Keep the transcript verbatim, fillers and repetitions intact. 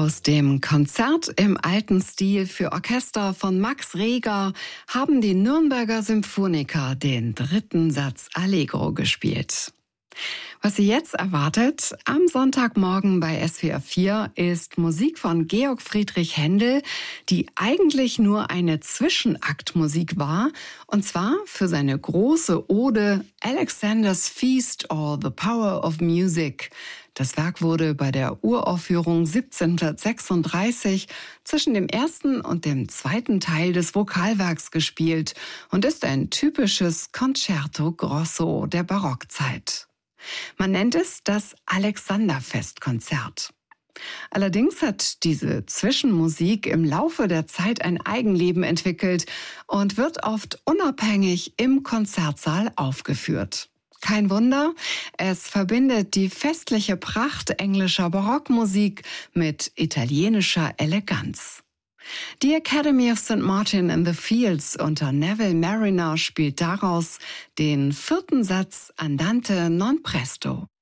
Aus dem Konzert im alten Stil für Orchester von Max Reger haben die Nürnberger Symphoniker den dritten Satz Allegro gespielt. Was Sie jetzt erwartet am Sonntagmorgen bei S W R vier ist Musik von Georg Friedrich Händel, die eigentlich nur eine Zwischenaktmusik war, und zwar für seine große Ode Alexander's Feast or the Power of Music. Das Werk wurde bei der Uraufführung siebzehnhundertsechsunddreißig zwischen dem ersten und dem zweiten Teil des Vokalwerks gespielt und ist ein typisches Concerto Grosso der Barockzeit. Man nennt es das Alexanderfestkonzert. Allerdings hat diese Zwischenmusik im Laufe der Zeit ein Eigenleben entwickelt und wird oft unabhängig im Konzertsaal aufgeführt. Kein Wunder, es verbindet die festliche Pracht englischer Barockmusik mit italienischer Eleganz. Die Academy of Saint Martin in the Fields unter Neville Marriner spielt daraus den vierten Satz Andante non presto.